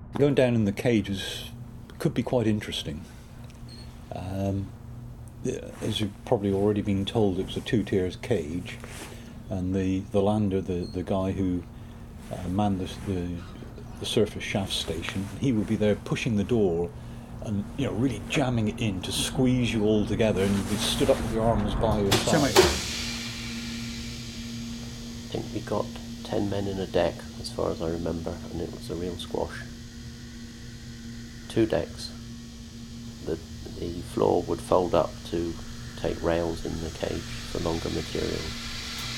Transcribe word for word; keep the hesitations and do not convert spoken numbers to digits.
Going down in the cage is, could be quite interesting. Um, as you've probably already been told, it was a two-tiers cage, and the, the lander, the, the guy who uh, manned the, the the surface shaft station, he would be there pushing the door and, you know, really jamming it in to squeeze you all together, and you'd be stood up with your arms by your side. I think we got ten men in a deck, as far as I remember, and it was a real squash. Two decks. The the floor would fold up to take rails in the cage for longer materials.